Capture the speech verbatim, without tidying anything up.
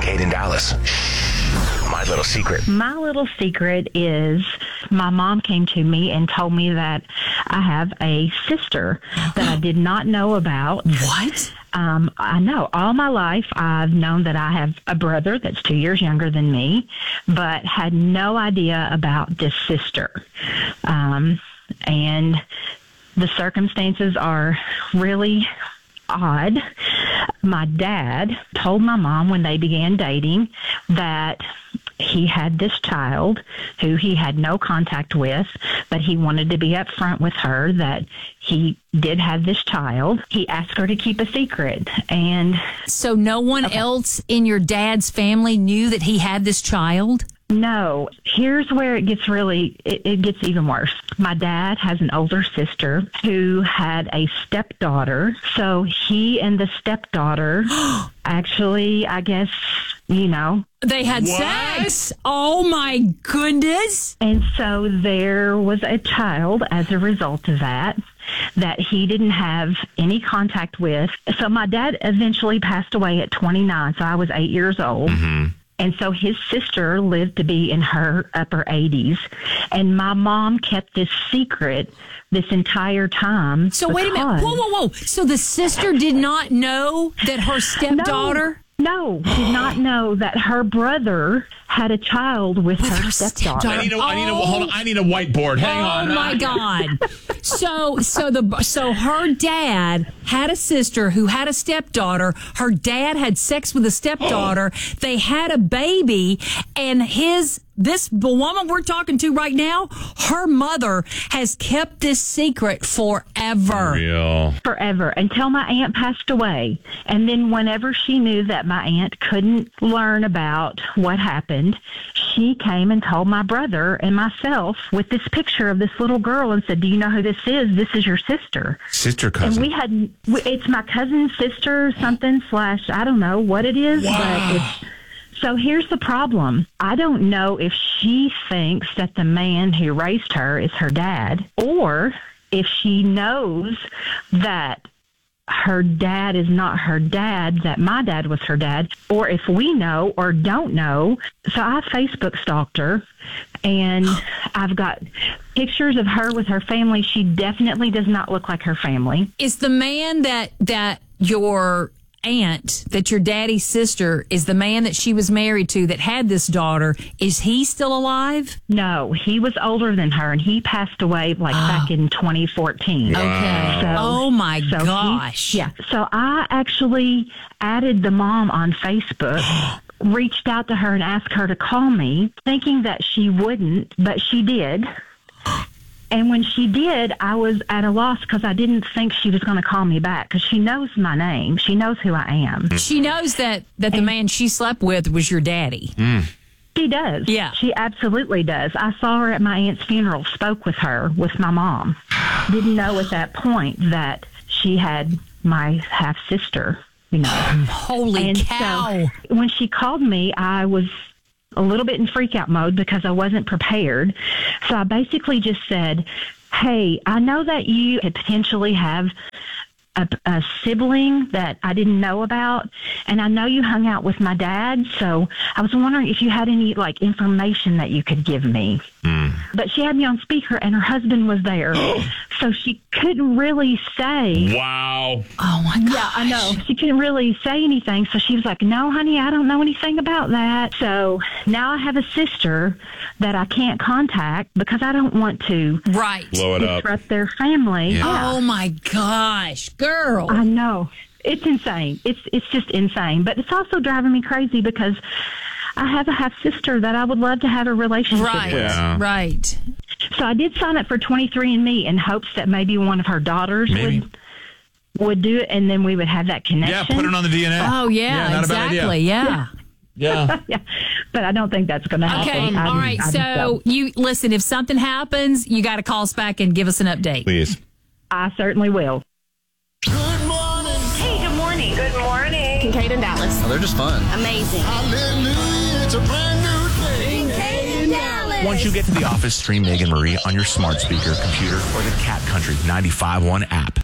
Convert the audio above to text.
Kincaid in Dallas. My little secret. My little secret is my mom came to me and told me that I have a sister that I did not know about. What? Um, I know all my life I've known that I have a brother that's two years younger than me, but had no idea about this sister. Um, and the circumstances are really odd. My dad told my mom when they began dating that he had this child who he had no contact with, but he wanted to be upfront with her that he did have this child. He asked her to keep a secret. And so no one okay. else in your dad's family knew that he had this child? No. Here's where it gets really, it, it gets even worse. My dad has an older sister who had a stepdaughter. So he and the stepdaughter actually, I guess, you know. They had what? sex. Oh, my goodness. And so there was a child as a result of that that he didn't have any contact with. So my dad eventually passed away at twenty-nine. So I was eight years old. Mm-hmm. And so his sister lived to be in her upper eighties. And my mom kept this secret this entire time. So wait a minute. Whoa, whoa, whoa. So the sister did not know that her stepdaughter... No, no, did not know that her brother had a child with, with her, her stepdaughter. stepdaughter. I need a, I need a, hold on. I need a whiteboard. Hang oh on. Oh my God. So, so the so her dad had a sister who had a stepdaughter. Her dad had sex with a stepdaughter. They had a baby, and his this the woman we're talking to right now, her mother has kept this secret forever. Real. Forever until my aunt passed away, and then whenever she knew that my aunt couldn't learn about what happened, she came and told my brother and myself with this picture of this little girl and said, "Do you know who this is? This is your sister." Sister cousin. And we had, it's my cousin's sister, something slash, I don't know what it is, wow. but it's, so here's the problem. I don't know if she thinks that the man who raised her is her dad, or if she knows that her dad is not her dad, that my dad was her dad, or if we know or don't know. So I Facebook stalked her, and I've got pictures of her with her family. She definitely does not look like her family. Is the man that that your aunt, that your daddy's sister, is the man that she was married to that had this daughter, is he still alive? No, he was older than her, and he passed away like oh. back in twenty fourteen. Wow. Okay. So, oh my so gosh. He, yeah. So I actually added the mom on Facebook, reached out to her and asked her to call me, thinking that she wouldn't, but she did. And when she did, I was at a loss because I didn't think she was going to call me back because she knows my name. She knows who I am. She knows that, that the man she slept with was your daddy. Mm. She does. Yeah. She absolutely does. I saw her at my aunt's funeral, spoke with her, with my mom. Didn't know at that point that she had my half-sister, you know. Holy and cow. So when she called me, I was a little bit in freak out mode because I wasn't prepared. So I basically just said, "Hey, I know that you could potentially have a, a sibling that I didn't know about, and I know you hung out with my dad, so I was wondering if you had any like information that you could give me." Mm. But she had me on speaker, and her husband was there, so she couldn't really say. Wow. Oh my God. Yeah, I know. She couldn't really say anything, so she was like, "No, honey, I don't know anything about that." So now I have a sister that I can't contact because I don't want to right. blow it disrupt up. their family. Yeah. Yeah. Oh my gosh, girl. I know. It's insane. It's it's just insane. But it's also driving me crazy because I have a half-sister that I would love to have a relationship right. with. Yeah. Right. So I did sign up for twenty-three and me in hopes that maybe one of her daughters maybe. would would do it, and then we would have that connection. Yeah, put it on the D N A. Oh, yeah, yeah exactly. Yeah. Yeah. yeah. But I don't think that's going to happen. Okay, I, all right. I, I so, you listen, if something happens, you got to call us back and give us an update. Please. I certainly will. Good morning. Hey, good morning. Good morning. Kincaid in Dallas. Oh, they're just fun. Amazing. Hallelujah, it's a brand new day. Kincaid in Dallas. Once you get to the office, stream Megan Marie on your smart speaker, computer, or the Cat Country ninety-five point one app.